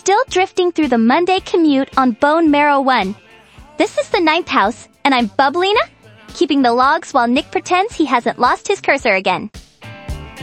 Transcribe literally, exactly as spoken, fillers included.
still drifting through the Monday commute on Bone Marrow one. This is the ninth house, and I'm Bubblina, keeping the logs while Nick pretends he hasn't lost his cursor again.